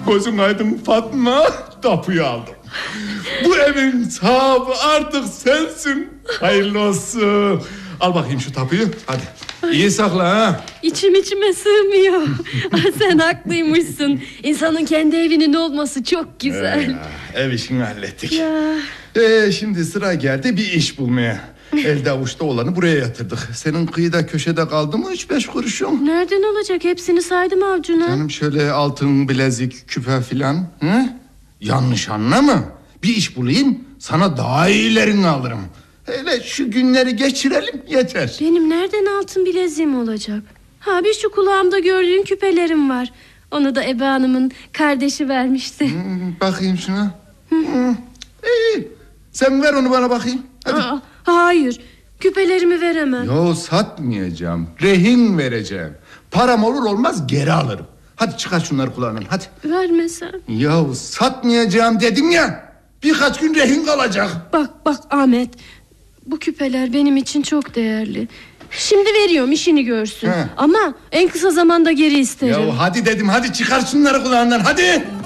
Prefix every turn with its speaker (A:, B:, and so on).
A: Gözün aydın Fatma, tapuyu aldım. Bu evin sahibi artık sensin. Hayırlı olsun. Al bakayım şu tapuyu, hadi. İyi sakla ha.
B: İçime sığmıyor. Sen haklıymışsın. İnsanın kendi evinin olması çok güzel.
A: Ev işini hallettik.
B: Ya.
A: Şimdi sıra geldi bir iş bulmaya. Elde avuçta olanı buraya yatırdık. Senin kıyıda köşede kaldı mı 3-5 kuruşun?
B: Nereden olacak? Hepsini saydım avcuna.
A: Canım şöyle altın, bilezik, küpe filan. Hı? Yanlış anlama. Bir iş bulayım, sana daha iyilerini alırım. Hele şu günleri geçirelim yeter.
B: Benim nereden altın bileziğim olacak? Ha, bir şu kulağımda gördüğün küpelerim var. Onu da Ebe Hanım'ın kardeşi vermişti.
A: Bakayım şuna. İyi. Sen ver onu bana bakayım. Hadi.
B: Hayır, küpelerimi veremem.
A: Yo, satmayacağım. Rehin vereceğim. Param olur olmaz geri alırım. Hadi çıkar şunları kulağından, hadi.
B: Vermesem.
A: Ya satmayacağım dedim ya. Birkaç gün rehin kalacak.
B: Bak Ahmet, bu küpeler benim için çok değerli. Şimdi veriyorum, işini görsün. Ama en kısa zamanda geri isterim.
A: Ya hadi dedim, hadi çıkar şunları kulağından, hadi.